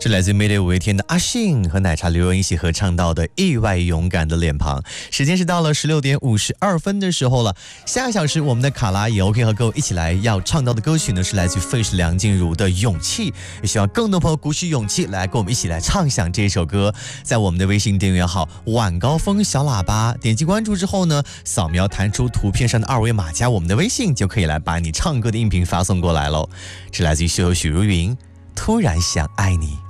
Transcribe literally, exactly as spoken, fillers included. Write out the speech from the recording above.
是来自 Mayday 五月天的阿信和奶茶刘润一起合唱到的《意外勇敢的脸庞》。时间是到了十六点五十二分的时候了。下个小时我们的卡拉也 OK 和各位一起来要唱到的歌曲呢，是来自 Fish 梁静茹的《勇气》。也希望更多朋友鼓起勇气来跟我们一起来唱响这首歌。在我们的微信订阅号晚高峰小喇叭点击关注之后呢，扫描弹出图片上的二维码加我们的微信，就可以来把你唱歌的音频发送过来喽。是来自于秀秀许茹芸，突然想爱你。